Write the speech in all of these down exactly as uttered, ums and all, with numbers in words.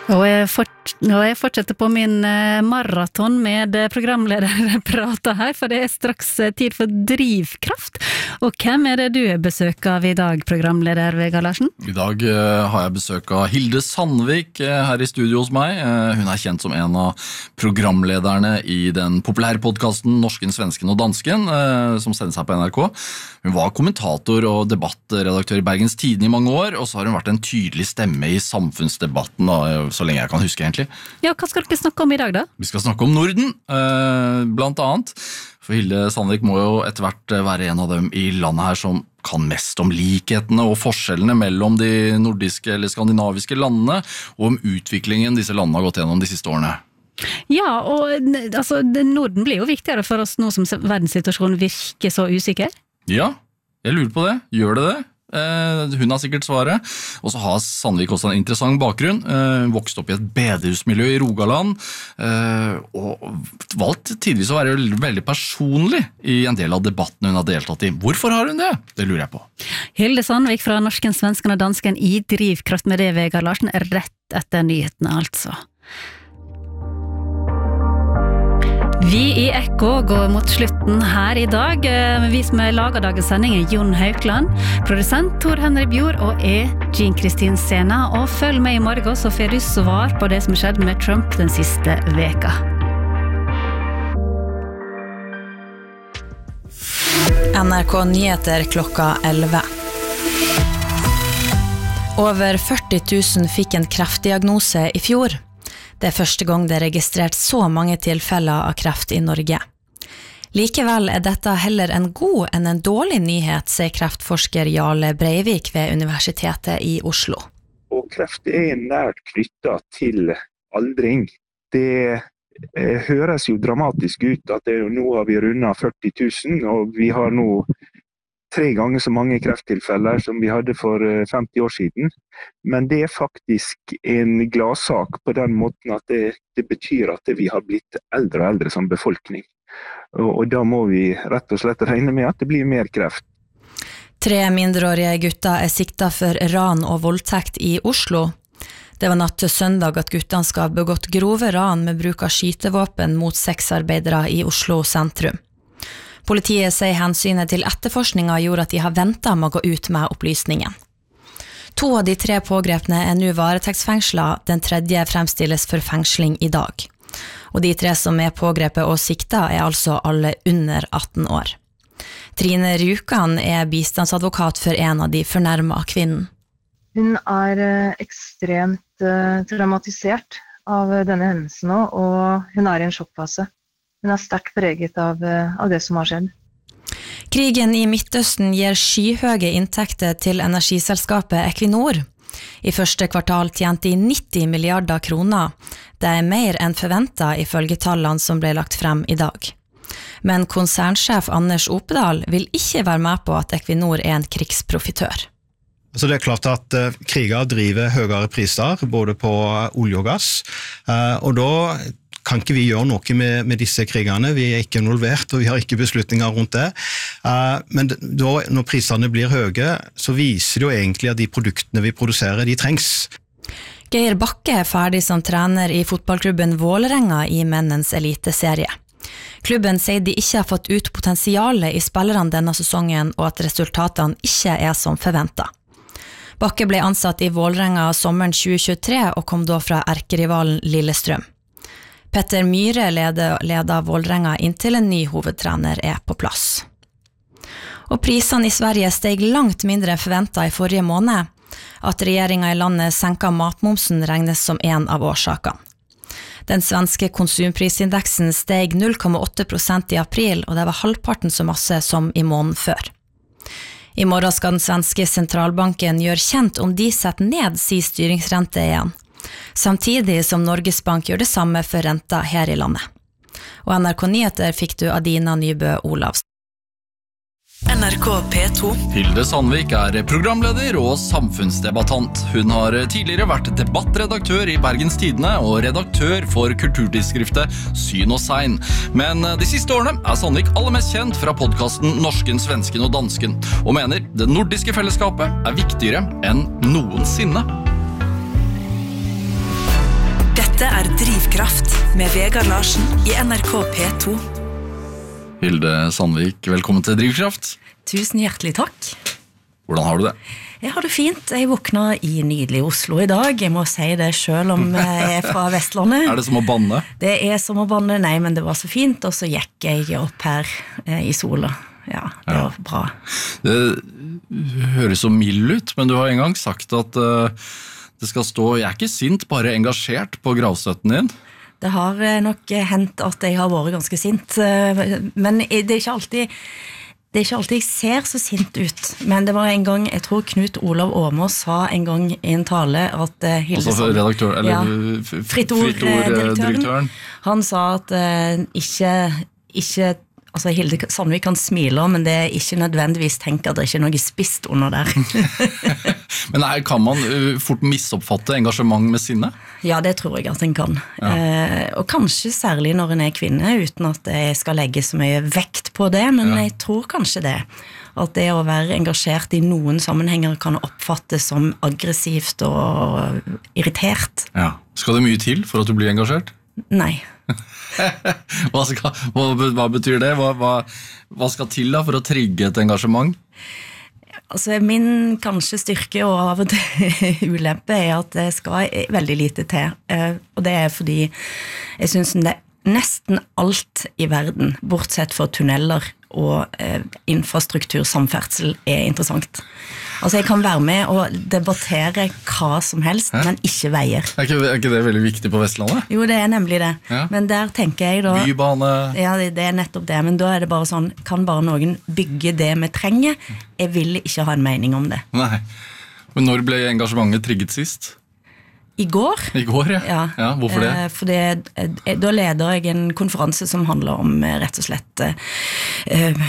Og jeg, fort, og jeg fortsetter på min maraton med programlederprater her, for det er straks tid for drivkraft. Og hvem er det du er besøk av i dag, programleder Vegard Larsen? I dag uh, har jeg besøk av Hilde Sandvik uh, her i studio hos meg. Uh, hun er kjent som en av programlederne i den populære podcasten Norsken, Svensken og Dansken, uh, som sendes her på N R K. Hun var kommentator og debattredaktør i Bergens Tidende i mange år, og så har hun vært en tydelig stemme i samfunnsdebatten, da, så lenge jeg kan huske egentlig. Ja, hva skal dere snakke om i dag da? Vi skal snakke om Norden, uh, blant annet. For Hilde Sandvik må jo etter hvert være en av dem i landet her som kan mest om likhetene og forskjellene mellom de nordiske eller skandinaviske landene, og om utviklingen disse landene har gått gjennom de siste årene. Ja, og altså, Norden blir jo viktigere for oss nå som verdenssituasjonen virker så usikker. Ja, jeg lurer på det. Gjør det det? Eh, hun har sikkert svaret. Og så har Sandvik også en interessant bakgrunn. Eh, vokst opp i et bedehusmiljø i Rogaland, eh, og valgt tidvis å være veldig personlig i en del av debattene hun har deltatt i. Hvorfor har hun det? Det lurer jeg på. Hilde Sandvik fra Norsken, Svensken og Dansken i drivkraft med det, Vegard Larsen, rett etter nyhetene altså. Vi i Ekko går mot slutten her i dag. Vi som er laget dagens sending er Jon Haukland, produsent Tor Henry Bjord og jeg, Jean Kristin Sena. Og følg med i morgen så får du svar på det som skjedde med Trump den siste veka. N R K Nyheter klokka elleve. Over førti tusen fikk en kreftdiagnose i fjor. Det er første gang det er registrert så mange tilfeller av kreft i Norge. Likevel er dette heller en god enn en dårlig nyhet, sier kreftforsker Jarle Breivik ved Universitetet i Oslo. Og kreft er nært knyttet til aldring. Det eh, høres jo dramatisk ut at det, nå har vi rundet førti tusen, og vi har nå tre ganger så mange krefttilfeller som vi hadde for femti år siden. Men det er faktisk en gladsak på den måten at det, det betyr at vi har blitt eldre og eldre som befolkning. Og, og da må vi rett og slett regne med at det blir mer kreft. Tre mindreårige gutter er siktet for ran og voldtekt i Oslo. Det var natt til søndag at guttene skal ha begått grove ran med bruk av skytevåpen mot sexarbeidere i Oslo sentrum. Politiet sier hensynet til etterforskningen gjorde at de har ventet med å gå ut med opplysningen. To av de tre pågrepne er nå varetektsfengslet, den tredje fremstilles for fengsling i dag. Og de tre som er pågrepet og siktet er altså alle under atten år. Trine Rjukan er bistandsadvokat for en av de fornærmede kvinnen. Hun er ekstremt traumatisert av denne hendelsen nå, og hun er i en sjokkfase. Hun er sterkt preget av, av det som har skjedd. Krigen i Midtøsten gir skyhøye inntekter til energiselskapet Equinor. I første kvartal tjente de nitti milliarder kroner. Det er mer enn forventet ifølge tallene som ble lagt frem i dag. Men konsernsjef Anders Opedal vil ikke være med på at Equinor er en krigsprofitør. Så det er klart at uh, kriger driver høyere priser, både på olje og gass, uh, og da kan ikke vi gjøre noe med, med disse krigene. Vi er ikke involvert, og vi har ikke beslutninger rundt det. Uh, men da, når prisene blir høye, så viser det jo egentlig at de produktene vi produserer, de trengs. Geir Bakke er ferdig som trener i fotballklubben Vålerenga i mennens eliteserie. Klubben sier de ikke har fått ut potensialet i spillerne denne sesongen, og at resultatene ikke er som forventet. Bakke ble ansatt i Vålerenga sommeren tjue tjuetre og kom da fra erkerivalen Lillestrøm. Petter Myhre leder, leder Vålerenga inntil en ny hovedtrener er på plass. Og prisene i Sverige steg langt mindre enn forventet i forrige måned. At regjeringen i landet senket matmomsen regnes som en av årsakene. Den svenske konsumprisindeksen steg null komma åtte prosent i april, og det var halvparten så masse som i måneden før. I morgen skal den svenske sentralbanken gjøre kjent om de setter ned sin styringsrente igjen. Samtidig som Norges Bank gjør det samme for renta her i landet. Og N R K Nyheter fikk du Adina Nybø Olavs. N R K P to. Hilde Sandvik er programleder og samfunnsdebattant. Hun har tidligere vært debattredaktør i Bergens Tidende og redaktør for kulturtidsskriftet Syn og Sein. Men de siste årene er Sandvik aller mest kjent fra podcasten Norsken, Svensken og Dansken, og mener det nordiske fellesskapet er viktigere enn noensinne. Dette er Drivkraft med Vegard Larsen i N R K P to. Hilde Sandvik, velkommen til Drivkraft. Tusen hjertelig takk. Hvordan har du det? Jeg har det fint. Jeg våkna i nydelig Oslo i dag. Jeg må si det selv om jeg er fra Vestlandet. Er det som å banne? Det er som å banne, nei, men det var så fint, og så gikk jeg opp her eh, i sola. Ja, det Ja. var bra. Det høres så mild ut, men du har en gang sagt at uh, det skal stå, jeg er ikke sint, bare engasjert på gravstøtten din. Det har eh, nok hendt at jeg har vært ganske sint, eh, men det er ikke alltid... Det er ikke alltid jeg ser så sint ut, men det var en gang, jeg tror Knut Olav Åmås sa en gang i en tale at uh, Hilde Altså Sandvik- redaktør, eller Ja, f- f- Fritt Ord, Fritt Ord, eh, eh, direktøren. direktøren. Han sa at uh, ikke, ikke, altså Hilde Sandvik kan smile, men det er ikke nødvendigvis tenke at det ikke er noe spist under der. Men nei, kan man uh, fort misoppfatte engasjement med sinne? Ja, det tror jeg at en kan. Ja. Eh, og kanskje særlig når en er kvinne, uten at jeg skal legge så mye vekt på det, men Ja. jeg tror kanskje det. At det å være engasjert i noen sammenhenger kan oppfattes som aggressivt og irritert. Ja. Skal det mye til for at du blir engasjert? Nei. Hva, skal, hva, hva betyr det? Hva, hva, hva skal til da for å trigge et engasjement? Altså min kanskje styrke og av og til ulempe er at det skal veldig lite til. Eh, og det er fordi jeg synes det nesten alt i verden, bortsett fra tunneler og eh, infrastruktur, samferdsel, er interessant. Altså jeg kan være med og debattere hva som helst, Hæ? men ikke veier. Er ikke, er ikke det veldig viktig på Vestlandet? Jo, det er nemlig det. Ja. Men der tenker jeg da... Bybane? Ja, det, det er nettopp det, men da er det bare sånn, kan bare noen bygge det vi trenger? Jeg vil ikke ha en mening om det. Nei. Men når ble engasjementet trigget sist? I går... I går, ja. Ja, ja hvorfor det? Eh, fordi eh, da leder jeg en konferanse som handler om eh, rett og slett eh,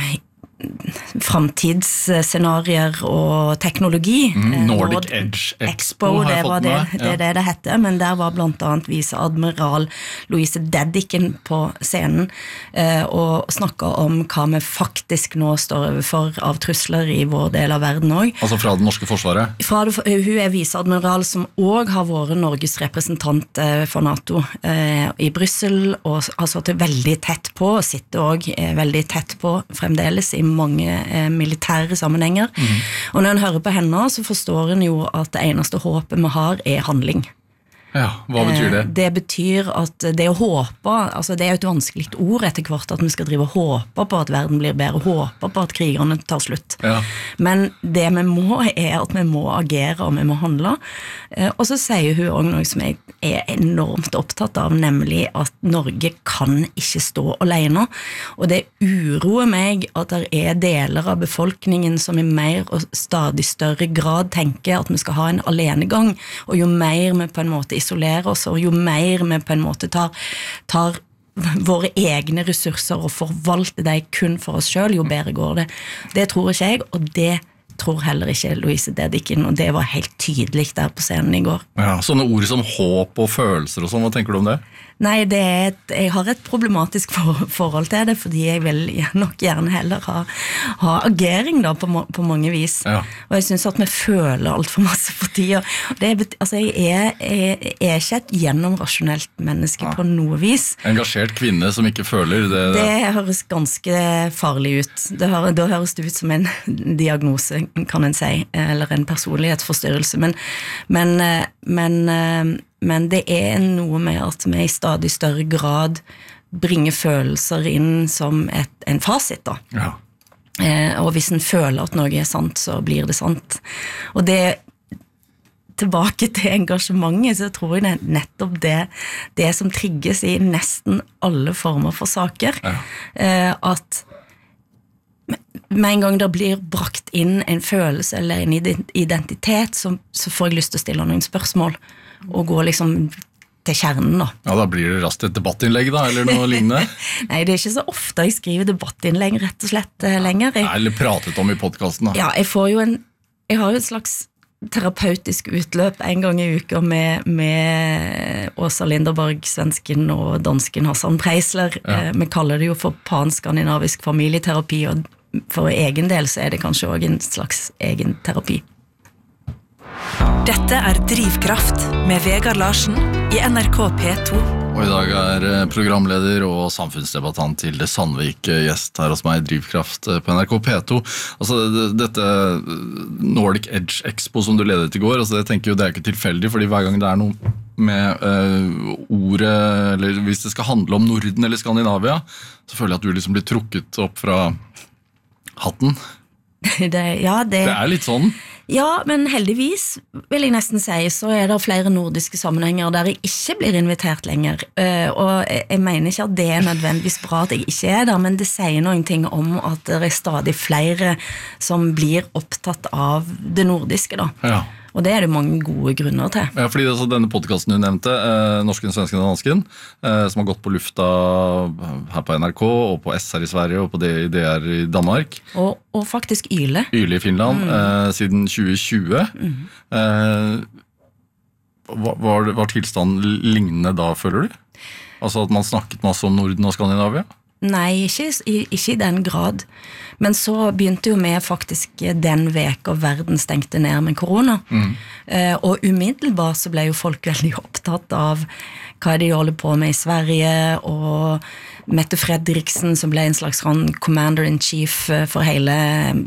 framtidsscenarier og teknologi. Mm, Eh, Nordic Nord- Edge Expo, Expo, har jeg det fått var det, med, ja. det er det det hette, men der var blant annet viseadmiral Louise Dedichen på scenen eh, og snakket om hva vi faktisk nå står overfor av trusler i vår del av verden også. Altså fra det norske forsvaret? Fra det, hun er viseadmiral som også har vært Norges representant eh, for NATO eh, i Brussel, og har sittet veldig tett på, og sitter også eh, veldig tett på fremdeles i mange eh, militære sammenhenger. Mhm. Og når en hører på henne, så forstår en jo at det eneste håpet vi har er handling. Ja, hva betyr det? Eh, Det betyr at det å håpe, altså det er jo et vanskelig ord etter hvert at vi skal drive og håpe på at verden blir bedre, håpe på at krigerne tar slutt. Ja. Men det vi må er at vi må agere og vi må handle. Eh, Og så sier hun også noe som jeg er enormt opptatt av, nemlig at Norge kan ikke stå alene. Og det uroer meg at det er deler av befolkningen som i mer og stadig større grad tenker at vi skal ha en alenegang, og jo mer vi på en måte isolerer oss, og jo mer vi på en måte tar, tar våre egne ressurser og forvalter de kun for oss selv, jo bedre går det. Det tror ikke jeg, og det tror heller ikke Louise Dedichen, og det var helt tydelig der på scenen i går. Ja, sånne ord som håp og følelser og sånn, hva tenker du om det? Nei, det er et, jeg har et problematisk for, forhold til det, fordi jeg vil nok gjerne heller ha, ha agering da, på, må- på mange vis. Ja. Og jeg synes at vi føler alt for masse for tida. Det er, bet- altså, jeg er, jeg er ikke et gjennomrasjonelt menneske på noe vis. Engasjert kvinne som ikke føler det. Det høres ganske farlig ut. Det hø- da høres det ut som en diagnose, kan en si, eller en personlighetsforstyrrelse. Men, men, eh, men, eh, men det er noe med at vi i stadig større grad bringer følelser inn som et, en fasit da. Ja. Eh, og hvis en føler at noe er sant, så blir det sant. Og det tilbake til engasjementet, så tror jeg det er nettopp det, det som trigges i nesten alle former for saker. Ja. Eh, at med en gang det blir brakt inn en følelse eller en identitet, så, så får jeg lyst til å stille noen spørsmål, og gå liksom til kjernen da. Ja, da blir det raskt et debattinnlegg da, eller noe lignende. Nei, det er ikke så ofte jeg skriver debattinnlegg rett og slett eh, lenger. Jeg, Nei, eller pratet om i podcasten da. Ja, jeg får jo en, jeg har jo et slags terapeutisk utløp en gang i uka med, med Åsa Linderborg, svensken, og dansken Hassan Preisler. Ja. Eh, vi kaller det jo for pan-skandinavisk familieterapi, og for egen del så er det kanskje også en slags egen terapi. Dette er Drivkraft med Vegard Larsen i N R K P to. Og i dag er programleder og samfunnsdebattant Hilde Sandvik gjest her hos meg i Drivkraft på N R K P to. Altså dette Nordic Edge Expo som du ledet i går, altså jeg tenker jo det er ikke tilfeldig, fordi hver gang det er noe med uh, ordet, eller hvis det skal handle om Norden eller Skandinavia, så føler jeg at du liksom blir trukket opp fra hatten. Det, ja, det, det er litt sånn. Ja, men heldigvis vil jeg nesten si, så er det flere nordiske sammenhenger der jeg ikke blir invitert lenger. Uh, og jeg, jeg mener ikke at det er nødvendigvis bra at jeg ikke er der, men det sier noen ting om at det er stadig flere som blir opptatt av det nordiske da. Ja. Og det er det mange gode grunner til. Ja, fordi altså, denne podcasten du nevnte, eh, Norsken, Svensken og Dansken, eh, som har gått på lufta her på N R K, og på S R i Sverige, og på D R i Danmark. Og, og faktisk Yle. Yle i Finland, mm. eh, siden tjue tjue. Mm. Eh, var, var tilstanden lignende da, føler du? Altså at man snakket masse om Norden og Skandinavia? Nei, ikke, ikke i den grad. Men så begynte jo med faktisk den veka verden stengte ned med korona. Mm. Eh, og umiddelbart så ble jo folk veldig opptatt av hva de holder på med i Sverige, og Mette Fredriksen som ble en slags commander-in-chief for hele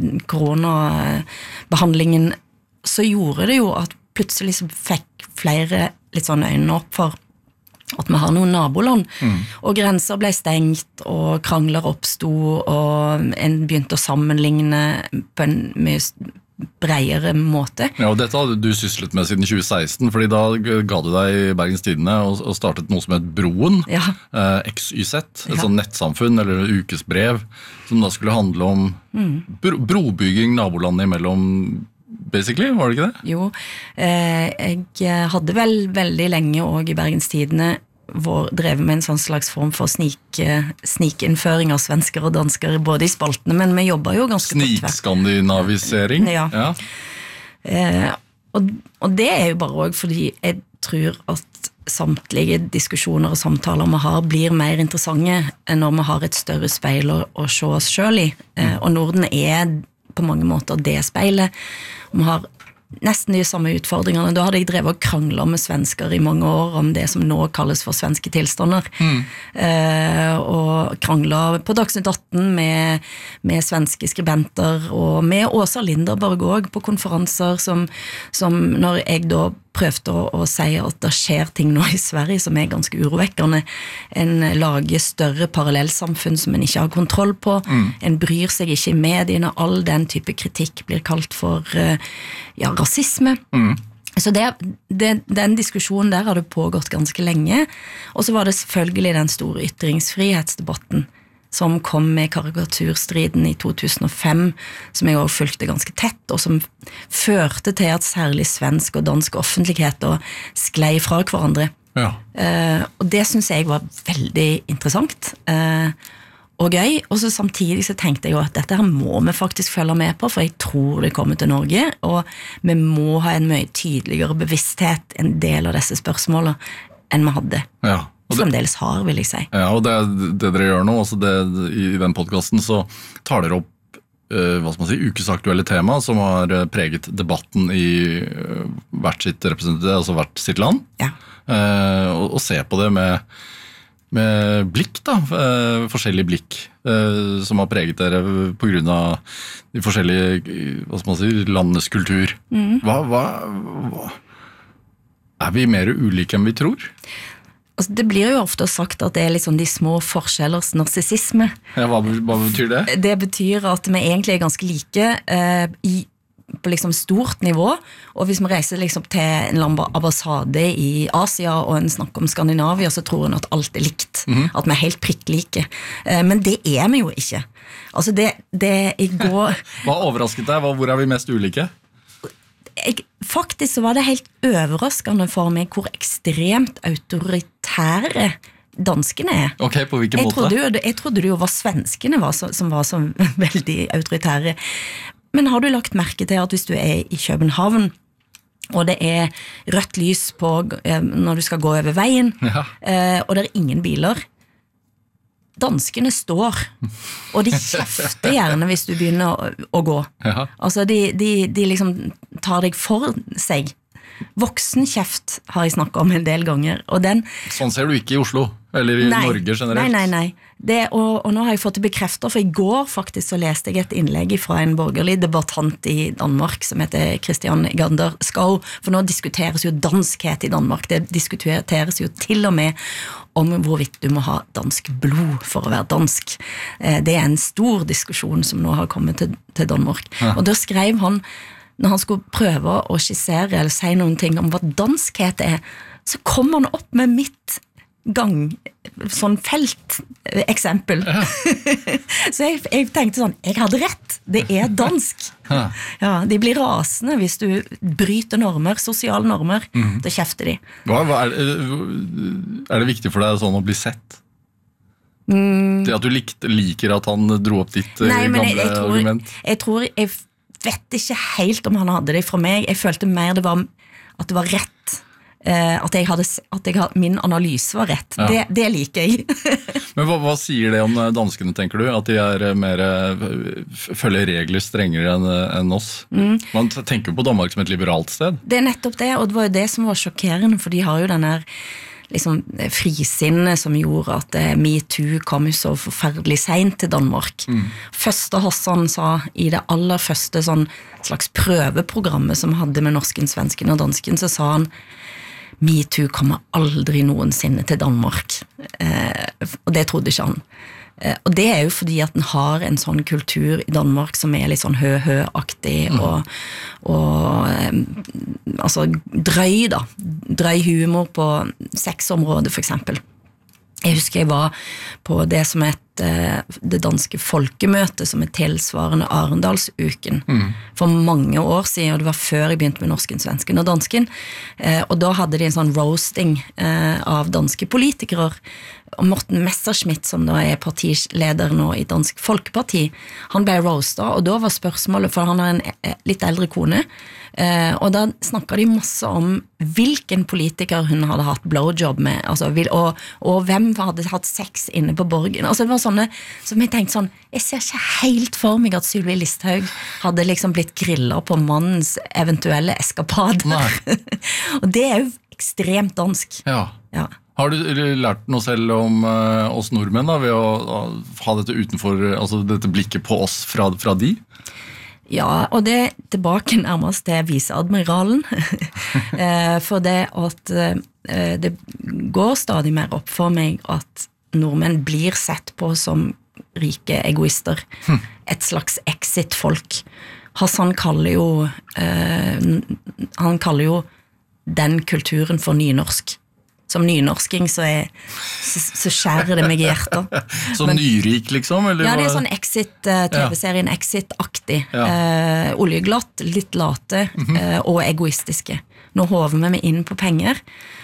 koronabehandlingen, så gjorde det jo at plutselig så fikk flere litt sånn øynene opp for at vi har noen naboland, mm. og grenser ble stengt, og krangler oppstod, og en begynte å sammenligne på en mye bredere måte. Ja, og dette hadde du syslet med siden tjue seksten, fordi da ga du deg i Bergens Tidende og, og startet noe som het Broen, ja. eh, X Y Z, et ja. sånt nettsamfunn, eller ukesbrev, som da skulle handle om mm. bro, brobygging nabolandene imellom, basically, var det ikke det? Jo, eh, jeg hadde vel veldig lenge også i Bergens Tidende hvor drev med en sånn slags form for snik, snikinnføring av svensker og dansker både i spaltene, men vi jobber jo ganske på tvers. Snikskandinavisering? Ja. ja. Eh, og, og det er jo bare også fordi jeg tror at samtlige diskusjoner og samtaler vi har blir mer interessante enn når vi har et større speil å, å se oss selv i. Eh, og Norden er på mange måter det speilet. Vi har nesten de samme utfordringene. Da hadde jeg drevet og kranglet med svensker i mange år om det som nå kalles for svenske tilstander. Mm. Eh, og kranglet på Dagsnytt atten med, med svenske skribenter, og med Åsa Linderborg også på konferanser, som, som når jeg da prøvde å, å si at det skjer ting nå i Sverige som er ganske urovekkende. En lager større parallellsamfunn som en ikke har kontroll på. Mm. En bryr seg ikke i mediene. All den type kritikk blir kalt for ja, rasisme. Mm. Så det, det, den diskusjonen der har det pågått ganske lenge. Og så var det selvfølgelig den store ytringsfrihetsdebatten som kom med karikaturstriden i to tusen og fem, som jeg også fulgte ganske tett, og som førte til at særlig svensk og dansk offentlighet sklei fra hverandre. Ja. Eh, og det synes jeg var veldig interessant eh, og gøy, og så samtidig så tenkte jeg jo at dette her må vi faktisk følge med på, for jeg tror det kommer til Norge, og vi må ha en mye tydeligere bevissthet en del av disse spørsmålene enn vi hadde. Ja. Fremdeles har, vil jeg si. Ja, og det, det dere gjør nå, altså det, i den podcasten så tar dere opp uh, hva skal man si, ukesaktuelle tema som har preget debatten i uh, hvert sitt representativ, altså hvert sitt land. Ja. Uh, og, og se på det med, med blikk da, uh, forskjellige blikk uh, som har preget dere på grunn av de forskjellige, hva skal man si, landenes kultur. Mm. Hva, hva, hva? Er vi mer ulike enn vi tror? Altså, det blir jo ofte sagt at det er liksom de små forskjellers narsissisme. Ja, hva, hva betyr det? Det betyr at vi egentlig er ganske like eh, i, på liksom stort nivå, og hvis vi reiser liksom til en ambassade i Asia og en snakker om Skandinavia, så tror en at alt er likt, mm-hmm. at vi er helt prikklike. Eh, men det er vi jo ikke. Altså det, det i går... Hva overrasket deg? Hvor er vi mest ulike? Jeg, faktisk så var det helt overraskende for meg hvor ekstremt autoritære danskene er. Ok, på hvilken jeg måte? Trodde jo, jeg trodde det jo var svenskene var så, som var så veldig autoritære. Men har du lagt merke til at hvis du er i København, og det er rødt lys på når du skal gå over veien, ja. og det er ingen biler, danskene står, og de kjefter gjerne hvis du begynner å, å gå. Ja. Altså, de, de, de liksom tar deg for seg. Voksenkjeft har jeg snakket om en del ganger, og den... Sånn ser du ikke i Oslo, eller i nei, Norge generelt. Nei, nei, nei. Det, og, og nå har jeg fått det bekreftet, for i går faktisk så leste jeg et innlegg fra en borgerlig debattant i Danmark, som heter Christian Gander Skov, for nå diskuteres jo danskhet i Danmark, det diskuteres jo til og med om hvorvidt du må ha dansk blod for å være dansk. Det er en stor diskusjon som nå har kommet til, til Danmark. Ja. Og da skrev han, når han skulle prøve å skissere eller si noen ting om hva danskhet er, så kom han opp med mitt gang, sånn felt eksempel. Ja. Så jeg, jeg tenkte sånn, jeg hadde rett, det er dansk. Ja. Ja, de blir rasende hvis du bryter normer, sosiale normer, mm. da kjefter de. Hva, hva er, er det viktig for deg sånn å bli sett? Mm. Det at du likte, liker at han dro opp ditt Nei, gamle jeg, jeg tror, argument? Jeg tror, jeg vet ikke helt om han hadde det fra meg, jeg følte mer det var, at det var rett. At, jeg hadde, at jeg hadde, min analyse var rett. Ja. Det, det liker jeg. Men hva, hva sier det om danskene, tenker du? At de er mer, følger regler strengere enn, enn oss? Mm. Man tenker på Danmark som et liberalt sted. Det er nettopp det, og det var jo det som var sjokkerende, for de har jo denne liksom, frisinne som gjorde at eh, MeToo kom jo så forferdelig sent til Danmark. Mm. Første Hassan sa i det aller første sånn, slags prøveprogrammet som hadde med norsken, svensken og dansken, så sa han MeToo kommer aldri noensinne til Danmark. Eh, og det trodde ikke han. Eh, og det er jo fordi at den har en sånn kultur i Danmark som er litt sånn hø-hø-aktig mm. og, og eh, altså drøy da. Drøy humor på sexområdet for eksempel. Jeg husker jeg var på det som het det danske folkemøtet som er tilsvarende Arendalsuken mm. for mange år siden, og det var før jeg begynte med norsken, svensken og dansken, eh, og da hadde de en sånn roasting eh, av danske politikere, og Morten Messerschmidt, som da er partileder nå i Dansk Folkeparti, han ble roastet, og da var spørsmålet, for han har en litt eldre kone, eh, og da snakket de masse om hvilken politiker hun hadde hatt blowjob med, altså, og, og hvem hadde hatt sex inne på borgen, altså det var sånne, som jeg tenkte sånn, jeg ser ikke helt for meg at Sylvi Listhaug hadde liksom blitt grillet på mannens eventuelle eskapader. Og det er jo ekstremt dansk. Ja. Ja. Har du lært noe selv om uh, oss nordmenn da, ved å, å ha dette utenfor, altså dette blikket på oss fra, fra de? Ja, og det er tilbake nærmest til viseadmiralen, for det at uh, det går stadig mer opp for meg at nordmenn blir sett på som rike egoister. Hm. Et slags exit-folk. Hassan kaller jo eh, han kaller jo den kulturen for nynorsk. Som nynorsking så, er, så, så skjærer det meg i hjertet. Som Men, nyrik liksom? Eller ja, det er sånn exit, uh, tv-serien ja. Exit-aktig. Ja. Uh, oljeglatt, litt late mm-hmm. uh, og egoistiske. Nå håver vi inn på penger.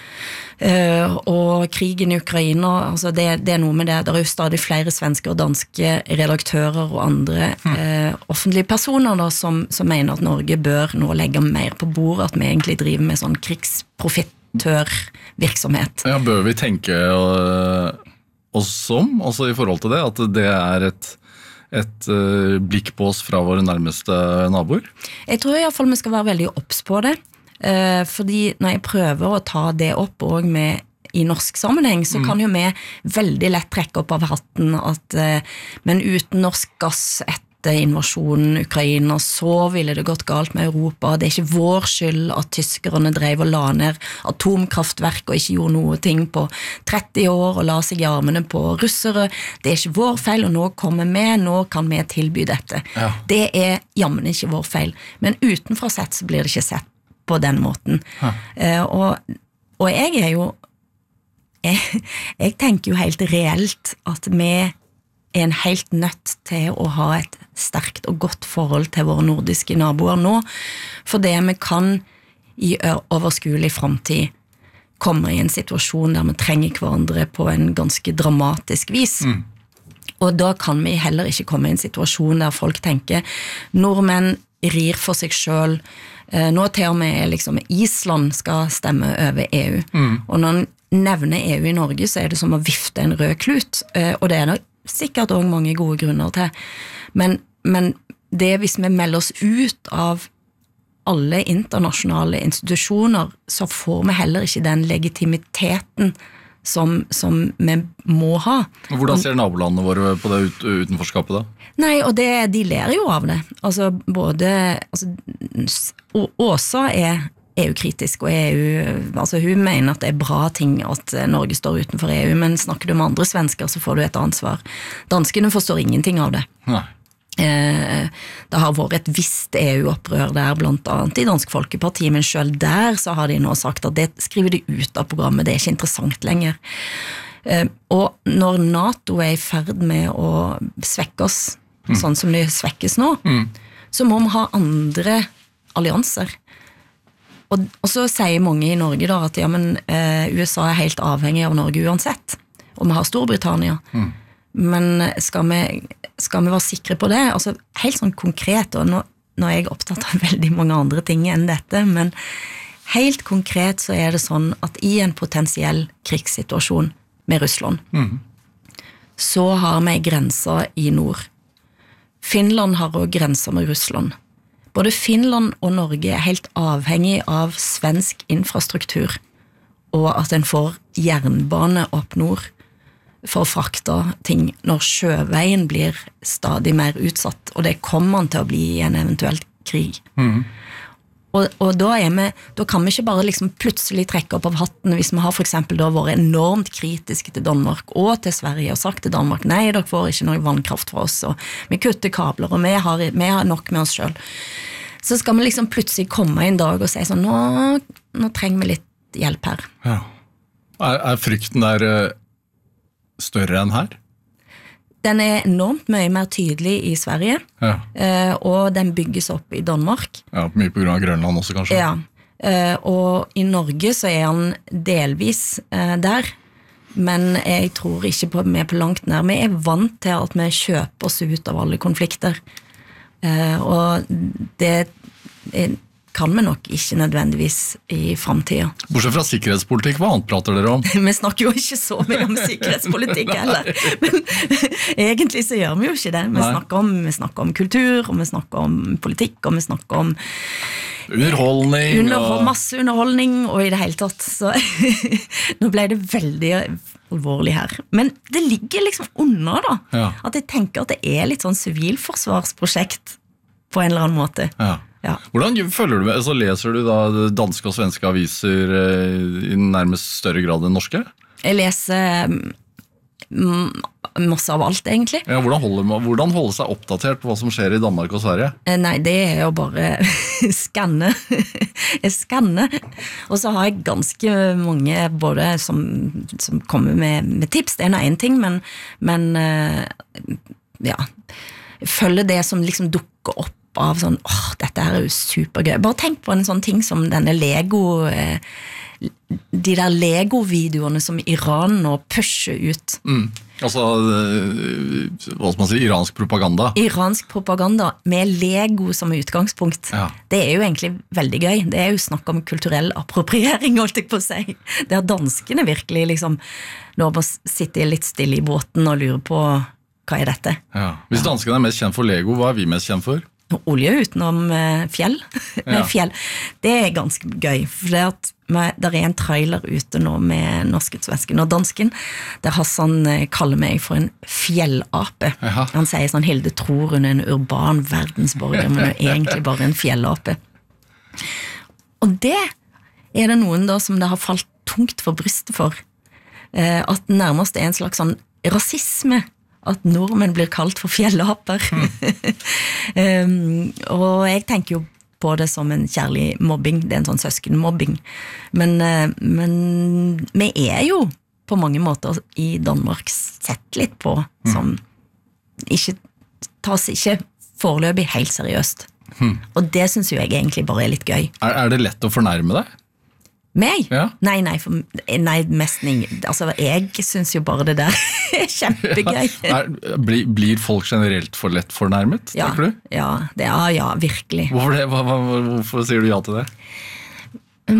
Uh, og krigen i Ukraina, altså det, det er noe med det, det er jo stadig flere svenske og danske redaktører og andre mm. uh, offentlige personer da, som, som mener at Norge bør nå legge mer på bordet, at vi egentlig driver med sånn krigsprofitørvirksomhet. Ja, bør vi tenke uh, oss som, altså i forhold til det, at det er et et uh, blikk på oss fra våre nærmeste naboer? Jeg tror i hvert fall vi skal være veldig obs på det. Uh, fordi når jeg prøver å ta det opp og med i norsk sammenheng, så mm. kan jo vi veldig lett trekke opp av hatten at uh, men uten norsk gass etter invasjonen Ukraina, så ville det gått galt med Europa. Det er ikke vår skyld at tyskerne drev og la ned atomkraftverk og ikke gjorde noe ting på tretti år og la seg i armene på russere. Det er ikke vår feil, og nå kommer vi, nå kan vi tilby dette. Ja. Det er jammen ikke vår feil. Men utenfra sett så blir det ikke sett på den måten. Uh, og, og jeg er jo jeg, jeg tenker jo helt reelt at vi er en helt nødt til å ha et sterkt og godt forhold til våre nordiske naboer nå, for det vi kan i overskuelig fremtid komme i en situasjon der vi trenger hverandre på en ganske dramatisk vis. Mm. Og da kan vi heller ikke komme i en situasjon der folk tenker nordmenn rir for seg selv. Nå til og med liksom Island skal stemme over E U. Mm. Og når man nevner E U i Norge, så er det som å vifte en rød klut. Og det er det sikkert også mange gode grunner til. Men, men det hvis vi melder oss ut av alle internasjonale institusjoner, så får vi heller ikke den legitimiteten som, som vi må ha. Hvordan ser nabolandene våre på det ut, utenforskapet da? Nei, og det, de ler jo av det. Altså, både altså, Åsa er E U-kritisk, og E U, altså hun mener at det er bra ting at Norge står utenfor E U, men snakker du med andre svensker, så får du et ansvar. Danskene forstår ingenting av det. Nei. Eh, det har vært et visst E U-opprør der, blant annet i Dansk Folkeparti, men selv der så har de nå sagt at det skriver de ut av programmet, det er ikke interessant lenger. Eh, og når NATO er i ferd med å svekke oss, mm. sånn som det svekkes nå, mm. så må vi ha andre allianser. Og, og så sier mange i Norge da at ja, men eh, U S A er helt avhengig av Norge uansett, og vi har Storbritannia. Mm. Men skal vi, skal vi være sikre på det? Altså, helt sånn konkret, og nå, nå er jeg opptatt av veldig mange andre ting enn dette, men helt konkret så er det sånn at i en potensiell krigssituasjon med Russland, mm. så har vi grenser i nord. Finland har også grenser med Russland. Både Finland og Norge er helt avhengig av svensk infrastruktur, og at en får jernbane opp nord, for å frakte ting når sjøveien blir stadig mer utsatt, og det kommer man til å bli i en eventuell krig. Mm. Og, og da, er vi, da kan vi ikke bare liksom plutselig trekke opp av hatten hvis vi har for eksempel da vært enormt kritiske til Danmark og til Sverige og sagt til Danmark, nei, dere får ikke noe vannkraft fra oss, og vi kutter kabler, og vi har, vi har nok med oss selv. Så skal vi liksom plutselig komme en dag og si sånn, nå, nå trenger vi litt hjelp her. Ja. Er, er frykten der større enn her? Den er enormt mye mer tydelig i Sverige, ja. eh, og den bygges opp i Danmark. Ja, mye på grunn av Grønland også, kanskje. Ja, eh, og i Norge så er han delvis eh, der, men jeg tror ikke på, vi er på langt nær. Vi er vant til at vi kjøper oss ut av alle konflikter, eh, og det er kan vi nok ikke nødvendigvis i fremtiden. Bortsett fra sikkerhetspolitikk, hva annet prater dere om? Vi snakker jo ikke så mye om sikkerhetspolitikk heller, men egentlig så gjør vi jo ikke det. Vi snakker, om, vi snakker om kultur, og vi snakker om politikk, og vi snakker om underholdning. Underhold, masse underholdning, og i det hele tatt. Så nå ble det veldig alvorlig her. Men det ligger liksom under da, ja. At jeg tenker at det er litt sånn sivilforsvarsprosjekt på en eller annen måte. Ja. Ja. Hvordan følger du med? Så leser du da danske og svenske aviser i nærmest større grad enn norske? Jeg leser masse av alt, egentlig. Ja, hvordan, holder, hvordan holde seg oppdatert på hva som skjer i Danmark og Sverige? Nei, det er jo bare skanne. Jeg skanner. Og så har jeg ganske mange både som, som kommer med, med tips. Det er noe en ting, men, men ja, jeg følger det som liksom dukker opp av sånn, åh, dette er jo supergøy. Bare tenk på en sånn ting som denne Lego, eh, de der Lego-videoene som Iran nå pusher ut. Mm. Altså, hva skal man si, iransk propaganda? Iransk propaganda med Lego som utgangspunkt. Ja. Det er jo egentlig veldig gøy. Det er jo snakk om kulturell appropriering, holdt jeg på å si. Det er danskene virkelig liksom, nå må sitte litt stille i båten og lure på hva er dette. Ja. Hvis danskene er mest kjent for Lego, hva er vi mest kjent for? Olje utenom fjell. Ja. fjell. Det er ganske gøy, for det at der er en trailer ute nå med norsken, svensken og dansken, der Hassan kaller meg for en fjellape. Jaha. Han sier sånn, Hilde tror hun er en urban verdensborger, men hun er egentlig bare en fjellape. Og det er det noen da som det har falt tungt for brystet for, at nærmest er en slags sånn rasisme, at nordmenn blir kalt for fjellaper. Mm. um, og jeg tenker jo på det som en kjærlig mobbing, det er en sånn søskenmobbing. Men, uh, men vi er jo på mange måter i Danmark sett litt på som ikke, tas ikke foreløpig helt seriøst. Mm. Og det synes jo jeg egentlig bare er litt gøy. Er, er det lett å fornærme deg? Meg? Ja. Nei, nei, for, nei, mest ingen. Altså, jeg synes jo bare det der er kjempegøy. Ja. Er, blir, blir folk generelt for lett fornærmet, ja, tenker du? Ja, det er, ja, virkelig. Hvorfor det? Hva, hva, hvorfor sier du ja til det?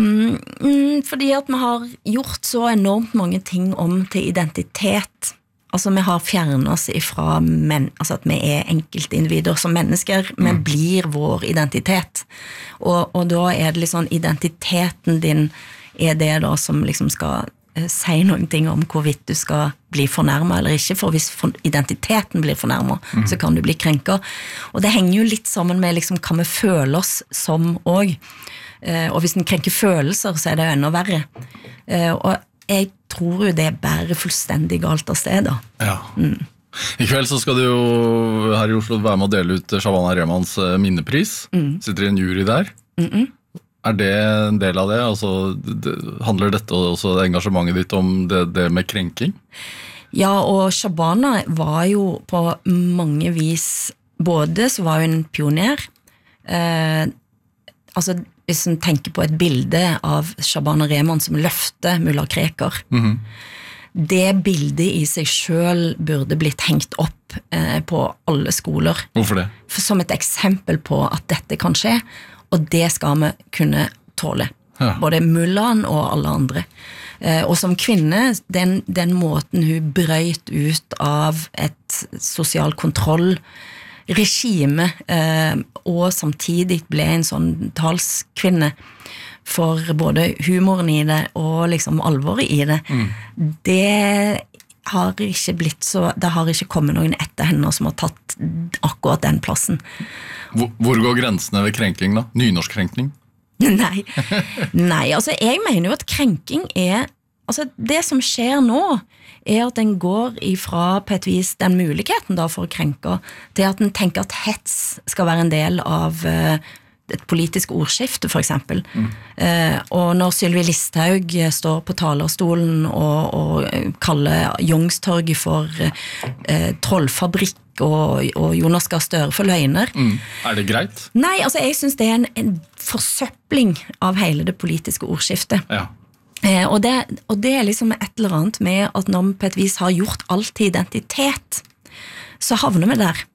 Um, fordi at vi har gjort så enormt mange ting om til identitet, altså vi har fjernet oss ifra men, altså at vi er enkeltindivider som mennesker, vi mm. blir vår identitet. Og, og da er det liksom identiteten din er det da som liksom skal eh, si noen ting om hvorvidt du skal bli fornærmet eller ikke, for hvis for, identiteten blir fornærmet, mm. så kan du bli krenket. Og det henger jo litt sammen med liksom hva vi føler oss som også. Eh, og hvis den krenker følelser, så er det enda verre. Eh, og jeg tror jo det bærer fullstendig galt av sted da. Ja. Mm. I kveld så skal du jo her i Oslo være med å dele ut Shabana Rehmans minnepris. Mm. Sitter i en jury der. Mm-mm. Er det en del av det? Altså, det? Handler dette også engasjementet ditt om det, det med krenking? Ja, og Shabana var jo på mange vis, både så var hun en pioner, eh, altså hvis man tenker på et bilde av Shabana Rehman som løfter Mulla Krekar, mm-hmm. det bildet i seg selv burde blitt hengt opp eh, på alle skoler. Hvorfor det? For, som et eksempel på at dette kan skje, og det skal vi kunne tåle. Ja. Både Mullan og alle andre. Eh, og som kvinne, den, den måten hun brøyt ut av et sosial kontrollregime, eh, og samtidig ble en sånn talskvinne for både humoren i det og liksom alvoret i det, mm. det har ikke blitt så, det har ikke kommet noen etter henne som har tatt akkurat den plassen. Hvor, hvor går grensene ved krenking da? Nynorskkrenkning? Nei, nei, altså jeg mener jo at krenking er, altså det som skjer nå, er at den går ifra på et vis den muligheten da for å krenke, til at den tenker at hets skal være en del av uh, et politisk ordskifte for eksempel. Mm. Uh, og når Sylvi Listhaug står på talerstolen og, og kaller Youngstorget for uh, trollfabrikk og, og Jonas Gahr Støre for løgner. Mm. Er det greit? Nei, altså jeg synes det er en, en forsøpling av hele det politiske ordskiftet. Ja. Eh, og, det, og det er liksom et eller annet med at når vi på et vis har gjort alt til identitet, så havner vi der.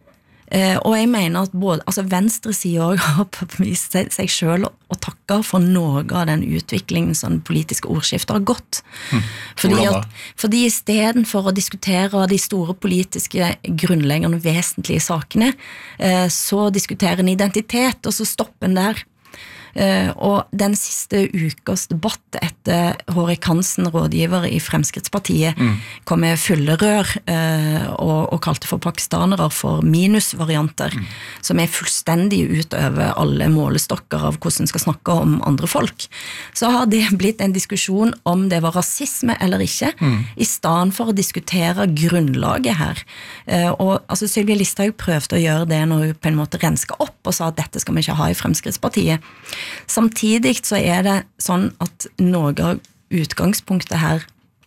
Eh, og jeg mener at både, altså venstresiden har på et vis seg, seg selv å takke for noe av den utviklingen som politiske ordskifter har gått. Mm. Fordi, at, fordi i stedet for å diskutere de store politiske grunnleggende vesentlige sakene, eh, så diskuterer en identitet, og så stopper en der. Uh, og den siste ukas debatt etter Hårek Hansen, rådgiver i Fremskrittspartiet, mm. kom med fyllerør uh, og, og kalte for pakistanere for minusvarianter, mm. som er fullstendig utover alle målestokker av hvordan en skal snakke om andre folk. Så har det blitt en diskusjon om det var rasisme eller ikke, mm. i stedet for å diskutere grunnlaget her. Uh, og altså, Sylvi Listhaug prøvde å gjøre det når hun på en måte renska opp og sa at dette skal vi ikke ha i Fremskrittspartiet. Samtidig så er det sånn at noe av utgangspunktet her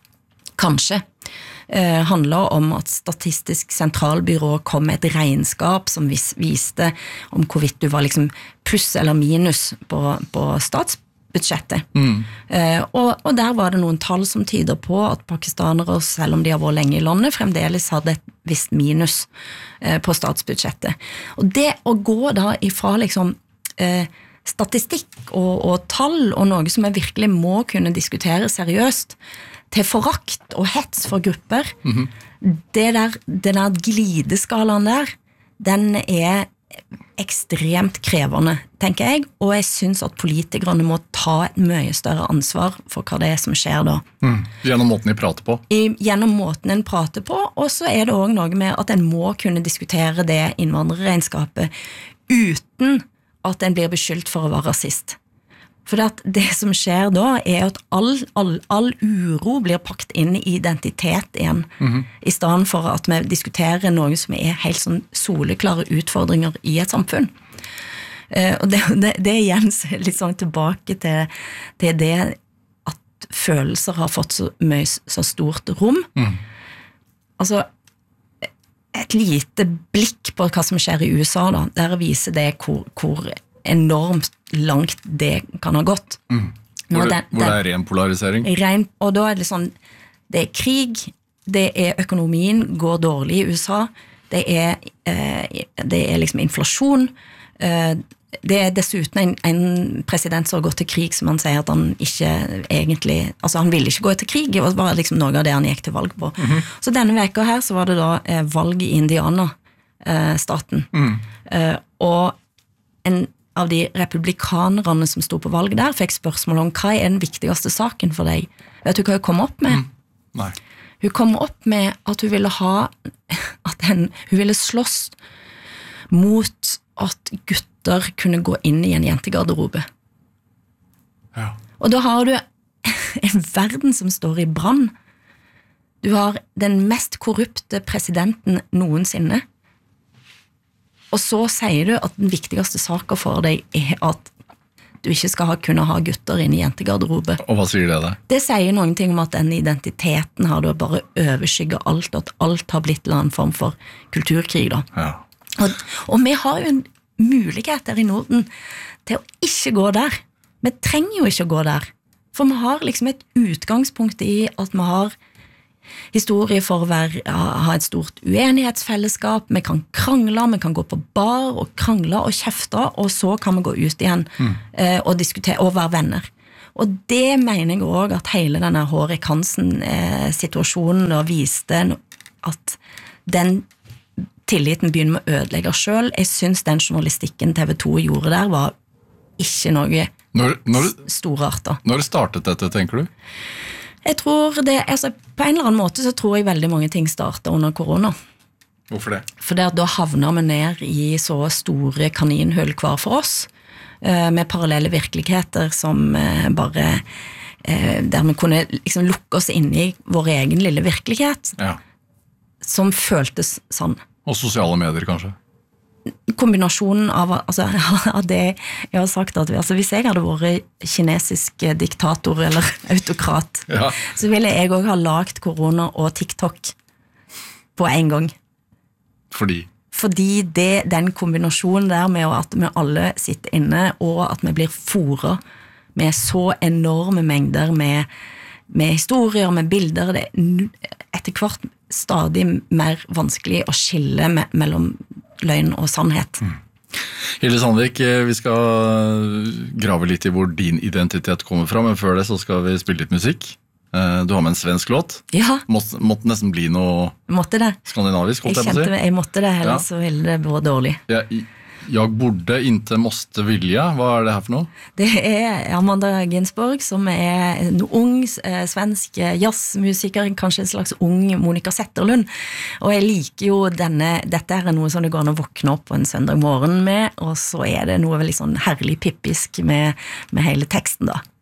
kanskje eh, handler om at Statistisk sentralbyrå kom med et regnskap som vis, viste om hvorvidt du var liksom pluss eller minus på, på statsbudsjettet. Mm. Eh, og, og der var det noen tall som tyder på at pakistanere, selv om de har vært lenge i landet, fremdeles hadde et visst minus eh, på statsbudsjettet. Og det å gå da ifra liksom eh, statistikk og, og tall og noe som jeg virkelig må kunne diskutere seriøst til forakt og hets for grupper, mm-hmm. det der, den der glideskalaen der, den er ekstremt krevende, tenker jeg, og jeg synes at politikerne må ta et mye større ansvar for hva det er som skjer da. Mm. Gjennom måten de prater på? I, gjennom måten en prater på, og så er det også noe med at en må kunne diskutere det innvandrerregnskapet uten at en blir beskyldt for å være rasist. For det, det som skjer da er at all, all, all uro blir pakket inn i identitet igjen, mm-hmm. i stedet for at vi diskuterer noe som er helt sånn soleklare utfordringer i et samfunn. Uh, og det, det, det er igjen litt sånn tilbake til, til det at følelser har fått så mye så stort rom. Mm. Altså, et lite blikk på hva som skjer i U S A da, der viser det hvor, hvor enormt langt det kan ha gått. Mm. Hvor, det, den, hvor det er ren polarisering? Ren, og da er det sånn, det er krig, det er økonomien går dårlig i U S A, det er, eh, det er liksom inflasjon, eh, det er dessuten en, en president som har gått til krig som han sier at han ikke egentlig, altså han ville ikke gå til krig, det var liksom noe av det han gikk til valg på. Mm-hmm. Så denne veka her så var det da eh, valg i Indiana, eh, staten. Mm. Eh, og en av de republikanerne som stod på valg der, fikk spørsmål om hva er den viktigste saken for deg? Vet du hva hun kom opp med? Mm. Nei. Hun kom opp med at hun ville ha, at hun, hun ville slåss mot at gutter kunne gå inn i en jentegarderobe. Ja. Og da har du en verden som står i brann. Du har den mest korrupte presidenten noensinne. Og så sier du at den viktigste saken for deg er at du ikke skal ha, kunne ha gutter inn i jentegarderobe. Og hva sier det da? Det sier noen ting om at den identiteten har du bare overskygget alt, at alt har blitt en eller annen form for kulturkrig da. Ja. Og, og vi har jo en mulighet her i Norden til å ikke gå der. Vi trenger jo ikke å gå der. For vi har liksom et utgangspunkt i at vi har historie for å være, ha et stort uenighetsfellesskap, vi kan krangle, vi kan gå på bar og krangle og kjefte, og så kan vi gå ut igjen mm. eh, og diskutere og være venner. Og det mener jeg også at hele denne Hårek Hansen-situasjonen eh, viste at den tilliten begynner med å ødelegge selv. Jeg synes den journalistikken T V to gjorde der var ikke noe når, når, storart da. Når startet dette, tenker du? Jeg tror det, altså på en eller annen måte så tror jeg veldig mange ting startet under korona. Hvorfor det? For det at da havner vi ned i så store kaninhull hver for oss, eh, med parallelle virkeligheter som eh, bare, eh, der vi kunne liksom lukke oss inn i vår egen lille virkelighet, ja. Som føltes sann. Og sosiale medier kanskje? Kombinasjonen av, altså, av det jeg har sagt at altså, hvis jeg hadde vært kinesisk diktator eller autokrat, ja. Så ville jeg også ha lagt korona og TikTok på en gang. Fordi? Fordi det, den kombinasjonen der med at vi alle sitter inne og at vi blir foret med så enorme mengder med, med historier, med bilder, det er etter hvert stadig mer vanskelig å skille me- mellom løgn og sannhet. Mm. Hilde Sandvik, vi skal grave litt i hvor din identitet kommer fra, men før det så skal vi spille litt musikk. Du har med en svensk låt. Ja. Måtte, måtte nesten bli noe måtte det. skandinavisk, holdt jeg, jeg på å si. Jeg jeg måtte det, ellers ja. Så ville det være dårlig. Ja, jeg borde inte måste vilja. Hva er det her for noe? Det er Amanda Ginsborg, som er en ung eh, svensk jazzmusiker, kanskje en slags ung Monica Zetterlund. Og jeg liker jo denne, dette er noe som det går an å våkne opp på en søndag morgen med, og så er det noe veldig sånn herlig pippisk med, med hele teksten da.